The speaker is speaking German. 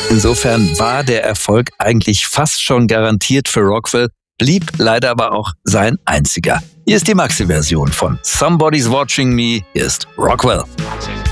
Insofern war der Erfolg eigentlich fast schon garantiert für Rockwell, blieb leider aber auch sein einziger. Hier ist die Maxi-Version von Somebody's Watching Me. Hier ist Rockwell.